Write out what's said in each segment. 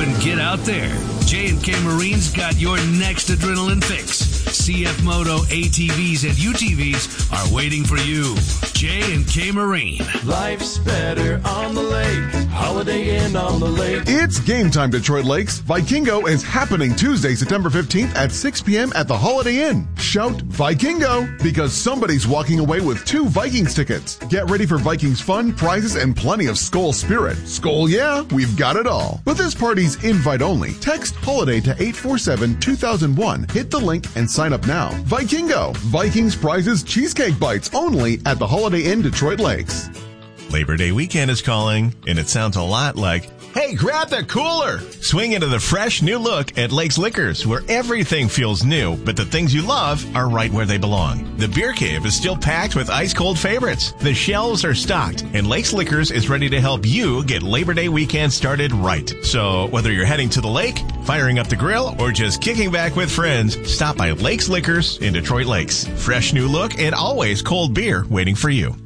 and get out there. J&K Marine's got your next adrenaline fix. CF Moto ATVs and UTVs are waiting for you. J&K Marine. Life's better on the lake. Holiday Inn on the lake. It's game time, Detroit Lakes. Vikingo is happening Tuesday, September 15th at 6 p.m. at the Holiday Inn. Shout Vikingo because somebody's walking away with 2 Vikings tickets. Get ready for Vikings fun, prizes, and plenty of Skol spirit. Skol, yeah, we've got it all. But this party's invite only. Text HOLIDAY to 847-2001. Hit the link and sign up now. Vikingo. Vikings prizes cheesecake bites only at the Holiday Inn Detroit Lakes. Labor Day weekend is calling, and it sounds a lot like, hey, grab the cooler! Swing into the fresh new look at Lakes Liquors, where everything feels new, but the things you love are right where they belong. The beer cave is still packed with ice-cold favorites. The shelves are stocked, and Lakes Liquors is ready to help you get Labor Day weekend started right. So whether you're heading to the lake, firing up the grill, or just kicking back with friends, stop by Lakes Liquors in Detroit Lakes. Fresh new look and always cold beer waiting for you.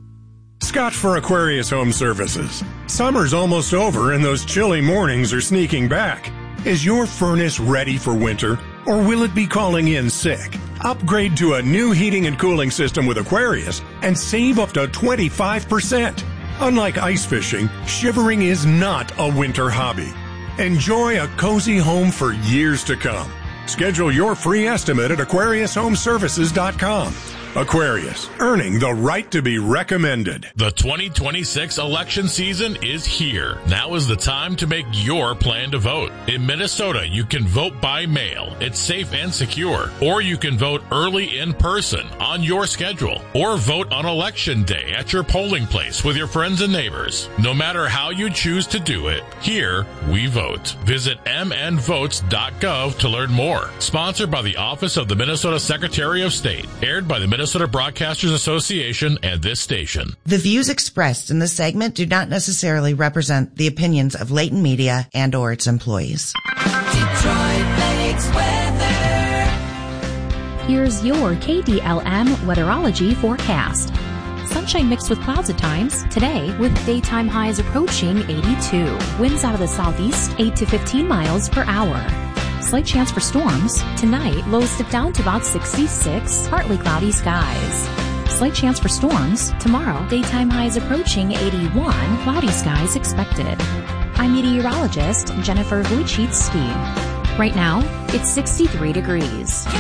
Scott for Aquarius Home Services. Summer's almost over and those chilly mornings are sneaking back. Is your furnace ready for winter, or will it be calling in sick? Upgrade to a new heating and cooling system with Aquarius and save up to 25%. Unlike ice fishing, shivering is not a winter hobby. Enjoy a cozy home for years to come. Schedule your free estimate at AquariusHomeservices.com. Aquarius, earning the right to be recommended. The 2026 election season is here. Now is the time to make your plan to vote. In Minnesota, you can vote by mail. It's safe and secure. Or you can vote early in person on your schedule. Or vote on election day at your polling place with your friends and neighbors. No matter how you choose to do it, here we vote. Visit mnvotes.gov to learn more. Sponsored by the Office of the Minnesota Secretary of State. Aired by the Minnesota Broadcasters Association and this station. The views expressed in this segment do not necessarily represent the opinions of Leighton Media and or its employees. Detroit Lakes weather. Here's your KDLM weatherology forecast. Sunshine mixed with clouds at times today, with daytime highs approaching 82. Winds out of the southeast 8 to 15 miles per hour. Slight chance for storms. Tonight, lows dip down to about 66, partly cloudy skies. Slight chance for storms. Tomorrow, daytime highs approaching 81, cloudy skies expected. I'm meteorologist Jennifer Wojcicki. Right now, it's 63 degrees.